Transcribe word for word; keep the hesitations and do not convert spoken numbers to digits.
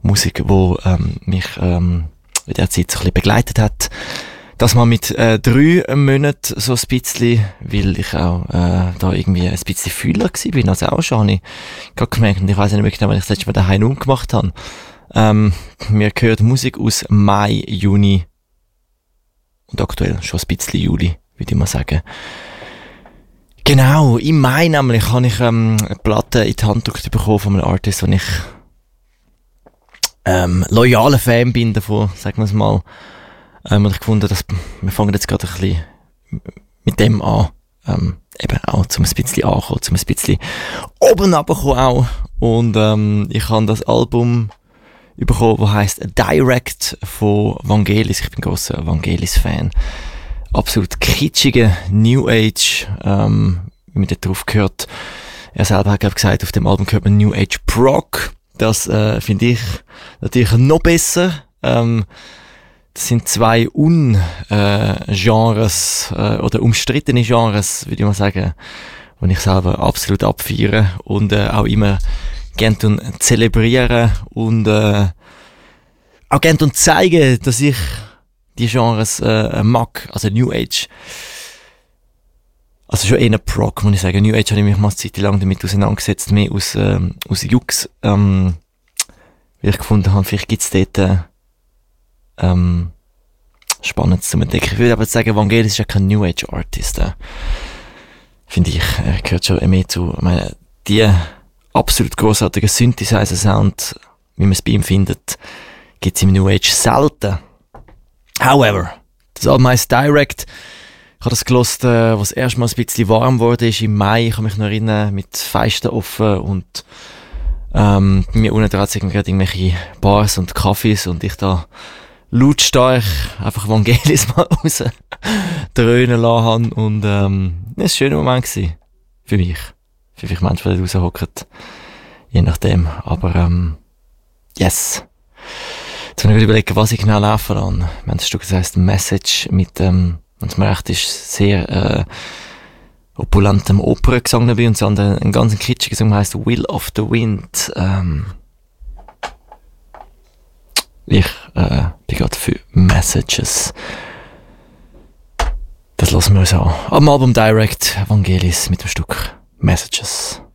Musik, die ähm, mich ähm, in der Zeit so ein bisschen begleitet hat. Das mal mit äh, drei Monaten so ein bisschen, weil ich auch äh, da irgendwie ein bisschen Fühler gsi bin, also auch schon, habe ich gerade gemerkt, und ich weiss nicht mehr genau, wenn ich das letzte Mal daheim umgemacht habe. Ähm, mir gehört Musik aus Mai, Juni und aktuell schon ein bisschen Juli, würde ich mal sagen. Genau, im Mai nämlich habe ich ähm, eine Platte in die Hand gedrückt bekommen von einem Artist, den ich ähm, loyaler Fan bin davon, sagen wir es mal. Ähm, und ich gefunden, dass wir fangen jetzt gerade ein bisschen mit dem an, ähm, eben auch zum ein bisschen ankommen, zum ein bisschen oben runterkommen auch. Und ähm, ich habe das Album bekommen, das heisst Direct von Vangelis. Ich bin grosser Vangelis-Fan. Absolut kitschige New Age, ähm, wie man da drauf gehört. Er selber hat, glaube ich, gesagt, auf dem Album gehört man New Age Prog. Das äh, finde ich natürlich noch besser. Ähm, das sind zwei Un-Genres äh, oder umstrittene Genres, würde ich mal sagen, die ich selber absolut abfeiere und äh, auch immer gerne zelebrieren und äh, auch gerne zeigen, dass ich die Genres äh, mag, also New Age. Also schon eher Prog, muss ich sagen. New Age habe ich mich mal eine Zeit lang damit auseinandergesetzt, mehr aus, ähm, aus Jux, ähm, weil ich gefunden habe, vielleicht gibt es dort äh, ähm, Spannendes zu entdecken. Ich würde aber sagen, Vangelis ist ja kein New Age Artist. Äh. Finde ich, er gehört schon mehr zu, ich meine, die absolut grossartigen Synthesizer-Sound, wie man es bei ihm findet, gibt es im New Age selten. However, das Album heisst Direct. Ich habe das gehört, äh, was erst mal ein bisschen warm wurde, ist im Mai. Ich kann mich noch erinnern, mit Feisten offen und ähm, bei mir unten dran sind gerade irgendwelche Bars und Cafés und ich da lautstark einfach Vangelis mal raus dröhnen lassen habe. Und ähm, das war ein schöner Moment gewesen. Für mich. Für mich Menschen, die da raushocken. Je nachdem. Aber ähm, yes. Jetzt muss ich überlegen, was ich genau laufen lasse. Wir haben das Stück, das heisst Message, mit, ähm, wenn es mir recht ist, sehr äh, opulentem Operngesang dabei. Und das andere, ein ganz kitschiger Song, heisst Will of the Wind. Ähm, ich äh, bin gerade für Messages. Das lassen wir uns an. Am Album Direct, Vangelis mit dem Stück Messages.